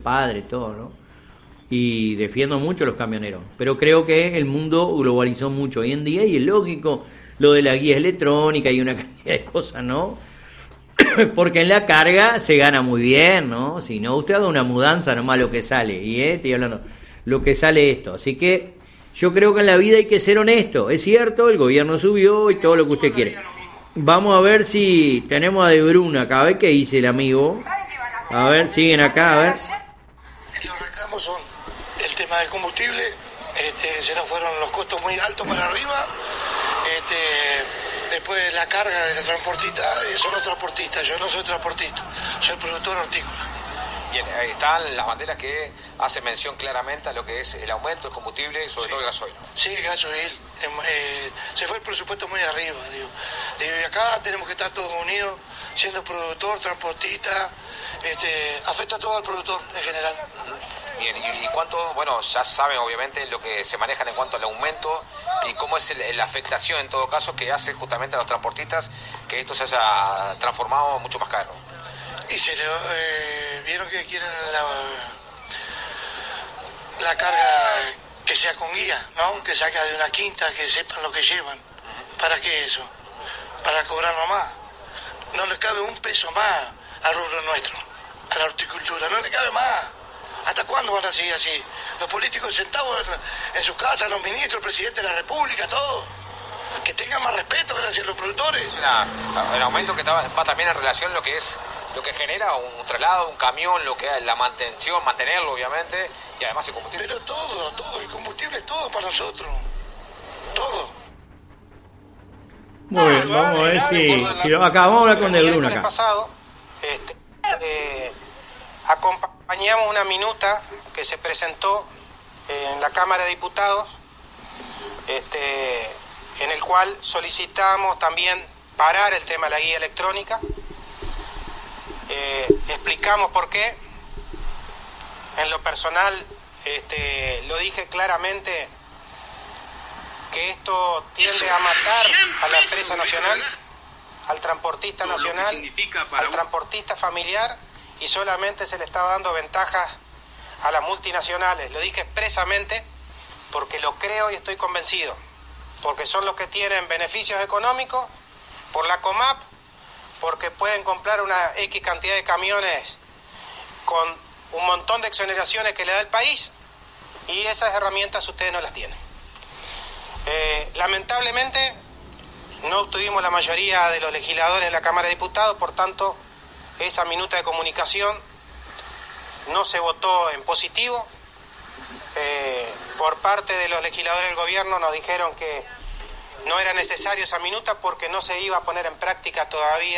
padre, todo, ¿no? Y defiendo mucho a los camioneros, pero creo que el mundo globalizó mucho hoy en día y es lógico lo de la guía electrónica y una cantidad de cosas, ¿no? Porque en la carga se gana muy bien, ¿no? Si no, usted haga una mudanza nomás lo que sale, y estoy hablando, lo que sale esto. Así que yo creo que en la vida hay que ser honesto. Es cierto, el gobierno subió y todo lo que usted quiere. Vamos a ver si tenemos a De Bruna acá, a ver qué dice el amigo. A ver, siguen acá, a ver. Los reclamos son el tema del combustible, se nos fueron los costos muy altos para arriba, después la carga de la transportista, son los transportistas, yo no soy transportista, soy productor hortícola. Bien, ahí están las banderas que hacen mención claramente a lo que es el aumento del combustible y sobre todo el gasoil. Sí, el gasoil, se fue el presupuesto muy arriba, digo, y acá tenemos que estar todos unidos, siendo productor, transportista, afecta a todo el productor en general. Bien, ¿y cuánto, bueno, ya saben obviamente lo que se manejan en cuanto al aumento y cómo es la afectación en todo caso que hace justamente a los transportistas que esto se haya transformado mucho más caro? Y vieron que quieren la carga que sea con guía, ¿no? Que saca de una quinta, que sepan lo que llevan. ¿Para qué eso? Para cobrar más. No les cabe un peso más al rubro nuestro, a la horticultura, no le cabe más. ¿Hasta cuándo van a seguir así? Los políticos sentados en sus casas, los ministros, el presidente de la República, todo. Que tengan más respeto gracias a los productores. El aumento que va también en relación a lo que es lo que genera un traslado, un camión, lo que es la mantención, mantenerlo obviamente, y además el combustible. Pero todo, el combustible es todo para nosotros. Todo. Muy bien, vamos a ver si acá vamos a hablar con De Bruna acá. Pasado, acompañamos una minuta que se presentó en la Cámara de Diputados, en el cual solicitamos también parar el tema de la guía electrónica. Explicamos por qué. En lo personal, lo dije claramente, que esto tiende a matar a la empresa nacional, al transportista nacional, al transportista familiar, y solamente se le está dando ventajas a las multinacionales. Lo dije expresamente porque lo creo y estoy convencido, porque son los que tienen beneficios económicos por la COMAP, porque pueden comprar una X cantidad de camiones con un montón de exoneraciones que le da el país, y esas herramientas ustedes no las tienen. Lamentablemente no obtuvimos la mayoría de los legisladores en la Cámara de Diputados, por tanto esa minuta de comunicación no se votó en positivo. Por parte de los legisladores del gobierno nos dijeron que no era necesario esa minuta porque no se iba a poner en práctica todavía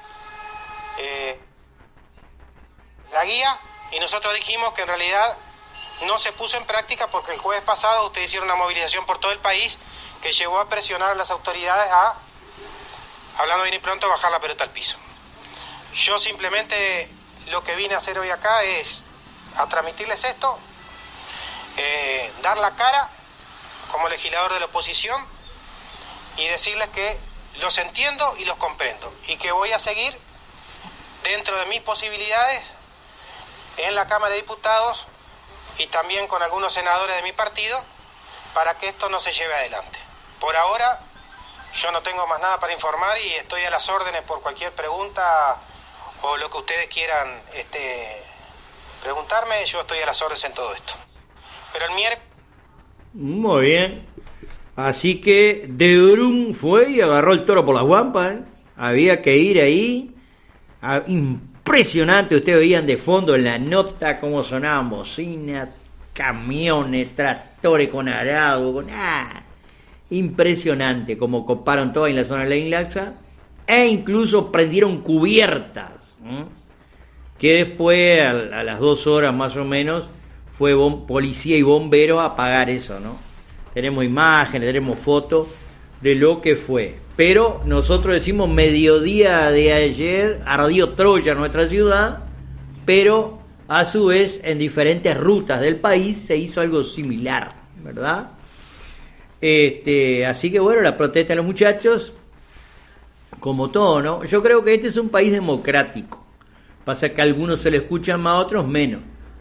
la guía, y nosotros dijimos que en realidad no se puso en práctica porque el jueves pasado ustedes hicieron una movilización por todo el país que llegó a presionar a las autoridades a, hablando bien y pronto, bajar la pelota al piso. Yo simplemente lo que vine a hacer hoy acá es a transmitirles esto, dar la cara como legislador de la oposición y decirles que los entiendo y los comprendo y que voy a seguir dentro de mis posibilidades en la Cámara de Diputados y también con algunos senadores de mi partido para que esto no se lleve adelante. Por ahora yo no tengo más nada para informar y estoy a las órdenes por cualquier pregunta o lo que ustedes quieran preguntarme. Yo estoy a las órdenes en todo esto. Pero el miércoles... Muy bien. Así que De Brun fue y agarró el toro por las guampas, ¿eh? Había que ir ahí. Impresionante, ustedes veían de fondo en la nota cómo sonaban bocinas, camiones, tractores con arado, con... Impresionante como coparon todo en la zona de la Inlaxa, e incluso prendieron cubiertas, ¿eh? Que después a las 2 horas más o menos fue policía y bomberos a apagar eso, ¿no? Tenemos imágenes, tenemos fotos de lo que fue. Pero nosotros decimos mediodía de ayer ardió Troya nuestra ciudad, pero a su vez en diferentes rutas del país se hizo algo similar, ¿verdad? Así que bueno, la protesta de los muchachos, como todo, ¿no? Yo creo que este es un país democrático. Pasa que a algunos se le escuchan más, a otros menos.